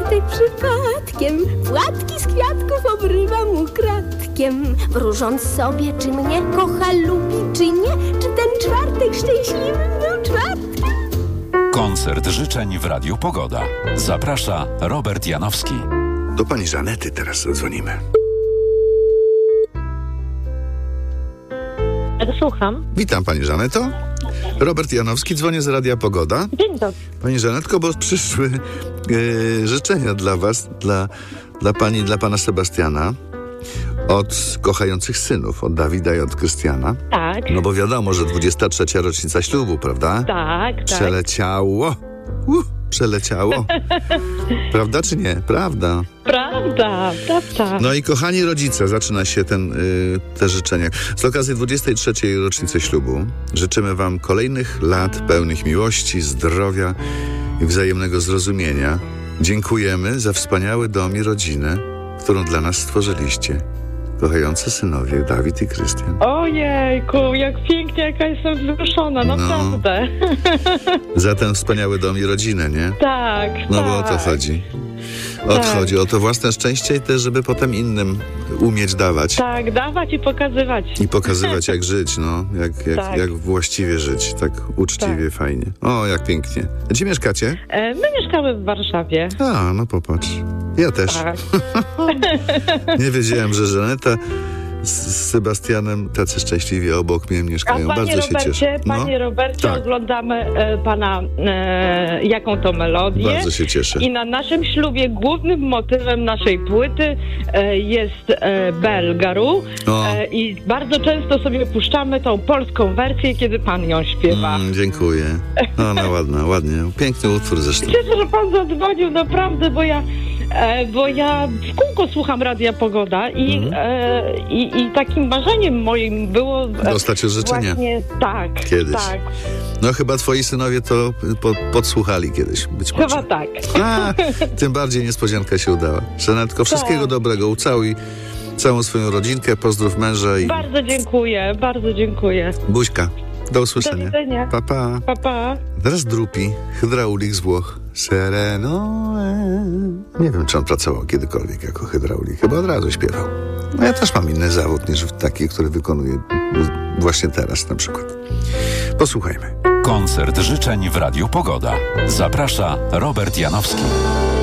tak przypadkiem płatki z kwiatków obrywa mu kratkiem, wróżąc sobie, czy mnie kocha, lubi, czy nie, czy ten czwartek szczęśliwy był czwartkiem. Koncert życzeń w Radiu Pogoda. Zaprasza Robert Janowski. Do pani Żanety teraz zadzwonimy. Słucham. Witam pani Żaneto. Robert Janowski, dzwonię z Radia Pogoda. Dzień dobry. Pani Żanetko, bo przyszły życzenia dla was, dla pani i dla pana Sebastiana od kochających synów, od Dawida i od Krystiana. Tak. No bo wiadomo, że 23. rocznica ślubu, prawda? Tak. Przeleciało. Przeleciało. Prawda czy nie? Prawda. Prawda. No i kochani rodzice, zaczyna się te życzenia. Z okazji 23. rocznicy ślubu życzymy wam kolejnych lat pełnych miłości, zdrowia i wzajemnego zrozumienia. Dziękujemy za wspaniały dom i rodzinę, którą dla nas stworzyliście. Kochający synowie Dawid i Krystian. Ojejku, jak pięknie, jaka jestem wzruszona, naprawdę. Za ten wspaniały dom i rodzinę, nie? Tak. No bo o to chodzi. Chodzi o to własne szczęście i też, żeby potem innym umieć dawać. Tak, dawać i pokazywać. I pokazywać, jak żyć, no. Jak właściwie żyć. Tak uczciwie, fajnie. O, jak pięknie. Gdzie mieszkacie? My mieszkamy w Warszawie. A, no popatrz. Ja też. Tak. Nie wiedziałem, że Żaneta z Sebastianem tacy szczęśliwi obok mnie mieszkają. Bardzo się cieszę. Panie Robercie, tak. Oglądamy pana jaką to melodię. Bardzo się cieszę. I na naszym ślubie głównym motywem naszej płyty jest Belgaru. I bardzo często sobie puszczamy tą polską wersję, kiedy pan ją śpiewa. Dziękuję. No ładnie. Piękny utwór zresztą. Cieszę, że pan zadzwonił, naprawdę, bo ja w kółko słucham Radia Pogoda i takim marzeniem moim było dostać życzenia. Właśnie, tak. Kiedyś. Tak. No chyba twoi synowie to podsłuchali kiedyś, być może. Chyba tak. Tym bardziej niespodzianka się udała. Żanetko, wszystkiego dobrego. Ucałuj całą swoją rodzinkę, pozdrów męża i... Bardzo dziękuję. Buźka. Do usłyszenia. Do widzenia. Pa, pa. Pa, pa. Teraz Drupi, hydraulik z Włoch. Sereno. Nie wiem, czy on pracował kiedykolwiek jako hydraulik. Chyba od razu śpiewał. No ja też mam inny zawód niż taki, który wykonuję właśnie teraz na przykład. Posłuchajmy. Koncert życzeń w Radiu Pogoda. Zaprasza Robert Janowski.